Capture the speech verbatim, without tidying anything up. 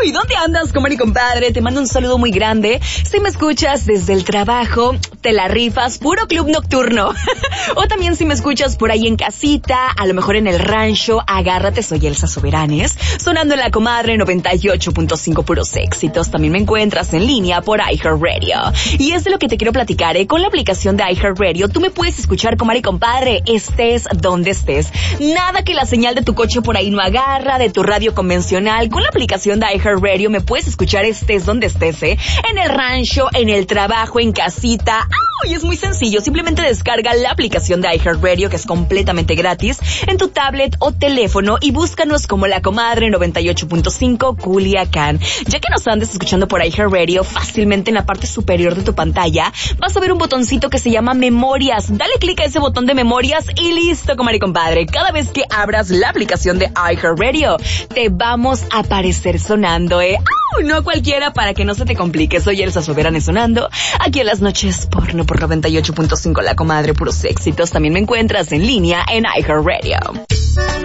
Uy, ¿dónde andas, comadre y compadre? Te mando un saludo muy grande. Si me escuchas desde el trabajo, te la rifas, puro club nocturno. O también si me escuchas por ahí en casita, a lo mejor en el rancho, agárrate, soy Elsa Soberanes, sonando en la comadre noventa y ocho punto cinco puros éxitos. También me encuentras en línea por iHeartRadio. Y es de lo que te quiero platicar, ¿eh? Con la aplicación de iHeartRadio, tú me puedes escuchar, comadre y compadre, estés donde estés. Nada que la señal de tu coche por ahí no agarra, de tu radio convencional. Con la aplicación de iHeartRadio me puedes escuchar estés donde estés, ¿eh? En el rancho, en el trabajo, en casita. ¡Ay! Es muy sencillo. Simplemente descarga la aplicación de iHeartRadio, que es completamente gratis, en tu tablet o teléfono, y búscanos como La Comadre noventa y ocho punto cinco Culiacán. Ya que nos andes escuchando por iHeartRadio, fácilmente en la parte superior de tu pantalla vas a ver un botoncito que se llama Memorias. Dale clic a ese botón de Memorias y listo, comadre y compadre. Cada vez que abras la aplicación de iHeartRadio, te vamos a aparecer sonando, ¿eh? ¡Au! No cualquiera, para que no se te complique. Soy Elsa Soberanes sonando aquí en las noches porno por noventa y ocho punto cinco La Comadre, puros éxitos. También me encuentras en línea en iHeartRadio.